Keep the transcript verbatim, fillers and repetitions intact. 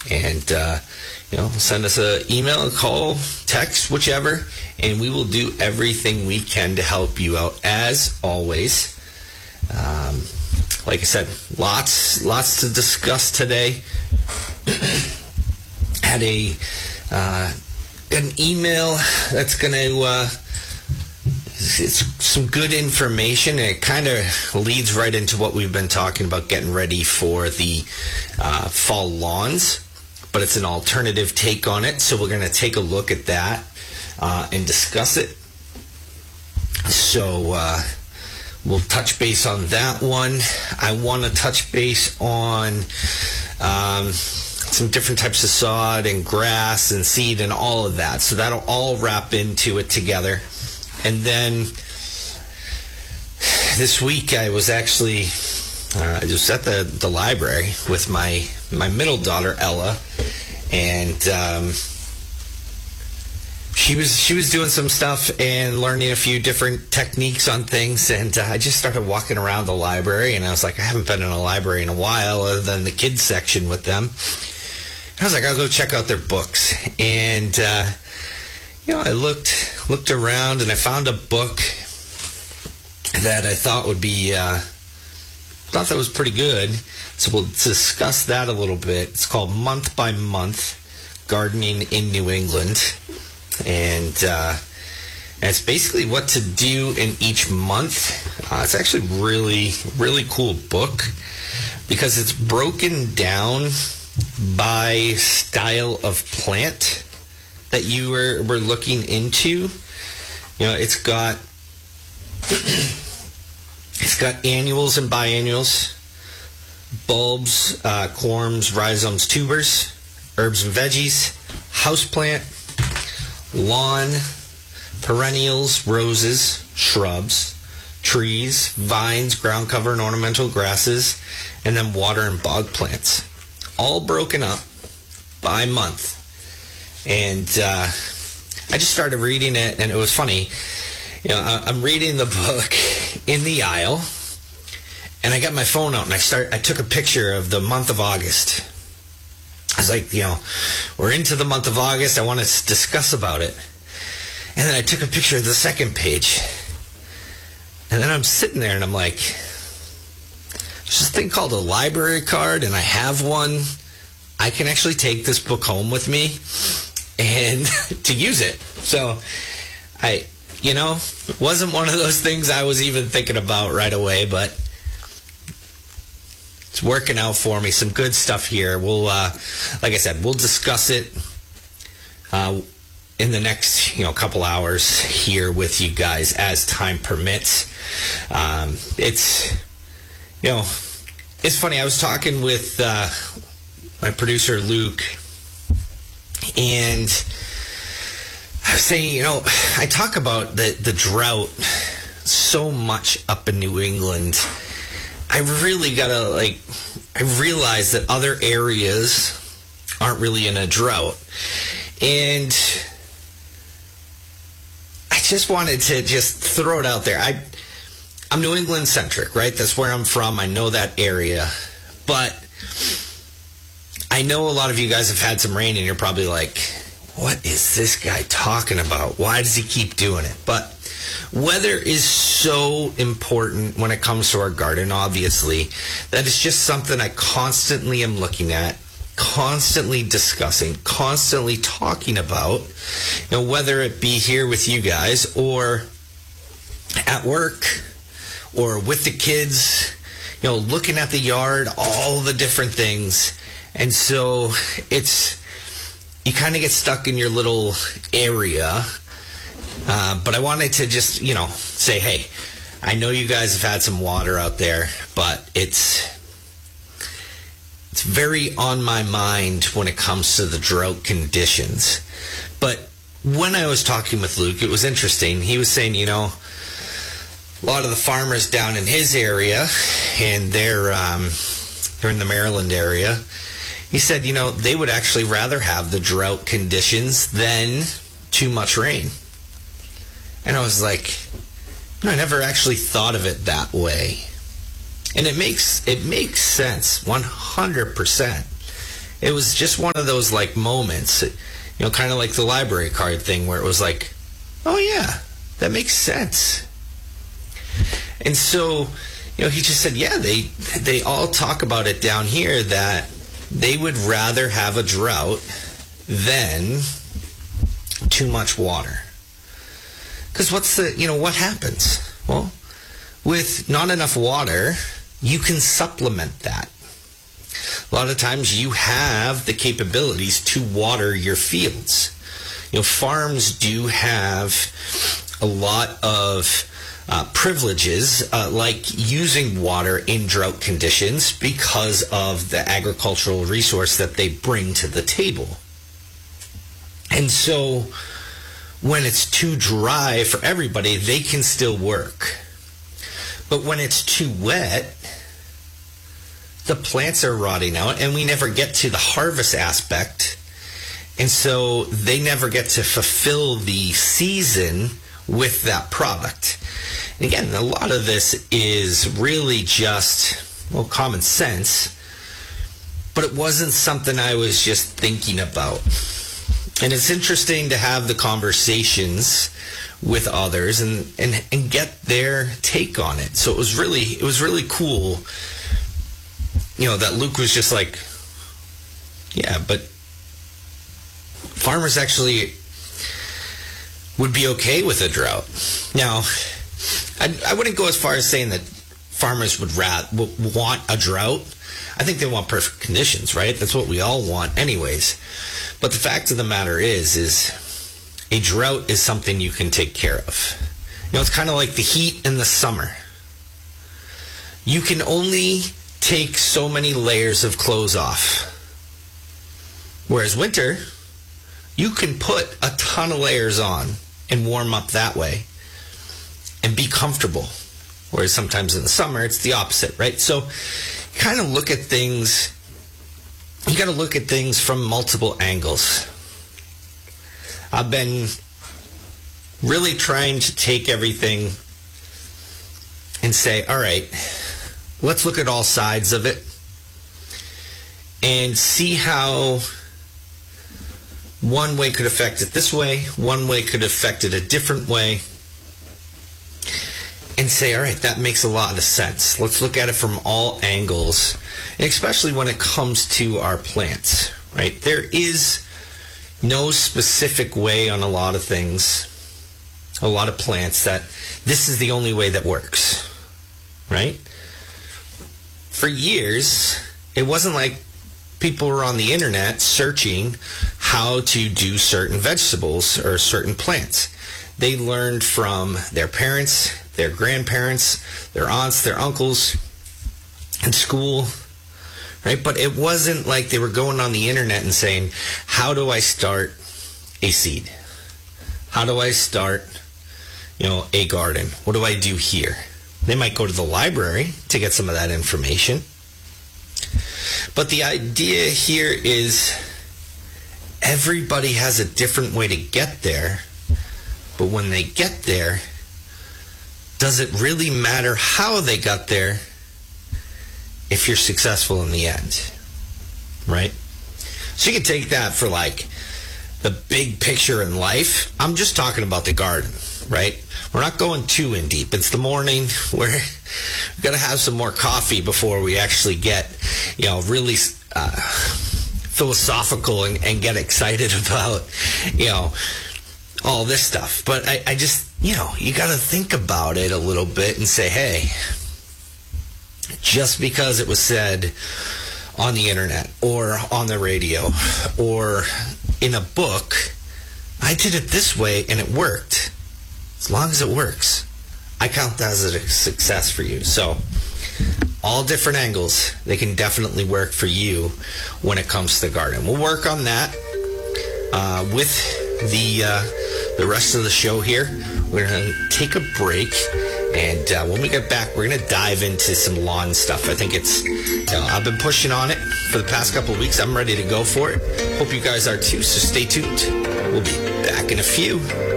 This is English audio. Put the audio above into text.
And, uh, you know, send us an email, a call, text, whichever, and we will do everything we can to help you out, as always. Um, like I said, lots, lots to discuss today. Had a uh, an email that's going to, uh, it's some good information, and it kind of leads right into what we've been talking about, getting ready for the uh, fall lawns. But it's an alternative take on it, so we're going to take a look at that uh, and discuss it. So uh, we'll touch base on that one. I want to touch base on um, some different types of sod and grass and seed and all of that. So that'll all wrap into it together. And then this week I was actually... Uh, I was at the, the library with my, my middle daughter, Ella, and um, she was she was doing some stuff and learning a few different techniques on things, and uh, I just started walking around the library, and I was like, I haven't been in a library in a while other than the kids section with them. And I was like, I'll go check out their books. And, uh, you know, I looked, looked around, and I found a book that I thought would be... Uh, thought that was pretty good, so we'll discuss that a little bit. It's called Month by Month, Gardening in New England, and, uh, and it's basically what to do in each month. Uh, it's actually really, really cool book because it's broken down by style of plant that you were, were looking into. You know, it's got... It's got annuals and biennials, bulbs, uh, corms, rhizomes, tubers, herbs and veggies, houseplant, lawn, perennials, roses, shrubs, trees, vines, ground cover, and ornamental grasses, and then water and bog plants. All broken up by month. And uh, I just started reading it, and it was funny. You know, I'm reading the book in the aisle, and I got my phone out, and I start. I took a picture of the month of August. I was like, you know, we're into the month of August. I want to discuss about it. And then I took a picture of the second page. And then I'm sitting there, and I'm like, there's this thing called a library card, and I have one. I can actually take this book home with me and to use it. So I... You know, it wasn't one of those things I was even thinking about right away, but it's working out for me. Some good stuff here. We'll, uh, like I said, we'll discuss it uh, in the next, you know, couple hours here with you guys as time permits. Um, it's, you know, it's funny. I was talking with uh, my producer, Luke, and I was saying, you know, I talk about the, the drought so much up in New England. I really got to, like, I realize that other areas aren't really in a drought. And I just wanted to just throw it out there. I, I'm New England centric, right? That's where I'm from. I know that area. But I know a lot of you guys have had some rain, and you're probably like, what is this guy talking about? Why does he keep doing it? But weather is so important when it comes to our garden, obviously, that it's just something I constantly am looking at, constantly discussing, constantly talking about, you know, whether it be here with you guys or at work or with the kids, you know, looking at the yard, all the different things. And so it's... You kind of get stuck in your little area, uh, but I wanted to just, you know, say, hey, I know you guys have had some water out there, but it's it's very on my mind when it comes to the drought conditions. But when I was talking with Luke, it was interesting. He was saying, you know, a lot of the farmers down in his area, and they're, um, they're in the Maryland area, he said, you know, they would actually rather have the drought conditions than too much rain. And I was like, I never actually thought of it that way. And it makes it makes sense, one hundred percent. it was just one of those like moments, you know, kind of like the library card thing where it was like, oh yeah, that makes sense. And so, you know, he just said, yeah, they they all talk about it down here that they would rather have a drought than too much water. Because what's the, you know, what happens? Well, with not enough water, you can supplement that. A lot of times you have the capabilities to water your fields. You know, farms do have a lot of uh, privileges, uh, like using water in drought conditions because of the agricultural resource that they bring to the table. And so when it's too dry for everybody, they can still work. But when it's too wet, the plants are rotting out and we never get to the harvest aspect. And so they never get to fulfill the season with that product. And again, a lot of this is really just, well, common sense, but it wasn't something I was just thinking about. And it's interesting to have the conversations with others and, and, and get their take on it. So it was really, it was really cool, you know, that Luke was just like, yeah, but farmers actually would be okay with a drought. Now, I, I wouldn't go as far as saying that farmers would rat, would want a drought. I think they want perfect conditions, right? That's what we all want anyways. But the fact of the matter is, is a drought is something you can take care of. You know, it's kind of like the heat in the summer. You can only take so many layers of clothes off. Whereas winter, you can put a ton of layers on and warm up that way and be comfortable. Whereas sometimes in the summer, it's the opposite, right? So kind of look at things, you got to look at things from multiple angles. I've been really trying to take everything and say, all right, let's look at all sides of it and see how one way could affect it this way, one way could affect it a different way, and say, all right, that makes a lot of sense. Let's look at it from all angles, and especially when it comes to our plants, right? There is no specific way on a lot of things, a lot of plants, that this is the only way that works, right? For years, it wasn't like people were on the internet searching how to do certain vegetables or certain plants. They learned from their parents, their grandparents, their aunts, their uncles, in school, right? But it wasn't like they were going on the internet and saying, how do I start a seed? How do I start, you know, a garden? What do I do here? They might go to the library to get some of that information. But the idea here is everybody has a different way to get there. But when they get there, does it really matter how they got there if you're successful in the end? Right? So you can take that for like the big picture in life. I'm just talking about the garden, right? We're not going too in deep. It's the morning. We're we've got to have some more coffee before we actually get, you know, really uh, philosophical and, and get excited about, you know, all this stuff. But I, I just, you know, you got to think about it a little bit and say, hey, just because it was said on the internet or on the radio or in a book, I did it this way and it worked. As long as it works, I count that as a success for you. So all different angles, they can definitely work for you when it comes to the garden. We'll work on that uh, with the uh, the rest of the show here. We're going to take a break, and uh, when we get back, we're going to dive into some lawn stuff. I think it's, you know, I've been pushing on it for the past couple of weeks. I'm ready to go for it. Hope you guys are too, so stay tuned. We'll be back in a few.